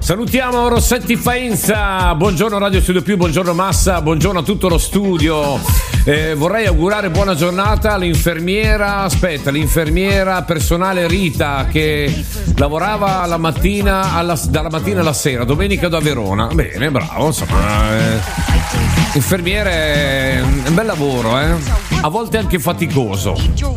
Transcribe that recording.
Salutiamo Rossetti Faenza, buongiorno Radio Studio Più, buongiorno Massa, buongiorno a tutto lo studio. Vorrei augurare buona giornata all'infermiera personale Rita, che lavorava dalla mattina alla sera, domenica da Verona. Bene, bravo, insomma. Infermiere è un bel lavoro, a volte anche faticoso.